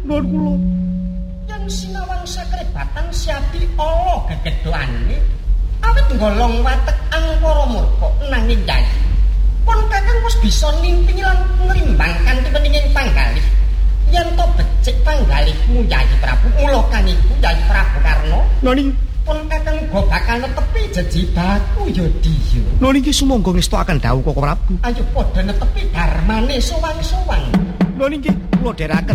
nuwun kula. Yen sinawang sakrebatan siapi ala gegedhoane awit nggolong watek angkara murka nanging Yai pun Kakang wis bisa nimpingi lan ngrimbangkan tipeninging panggalih yen to becik panggalihmu Yai Prabu mula kaniku Yai Prabu Karna Nggih pun Kakang uga bakal netepi jejibaku ya diya. Lho niki sumangga ngestokaken dawuh Koko Prabu. Ayo padha netepi darmane sowan-sowan. Lho niki kula dherekaken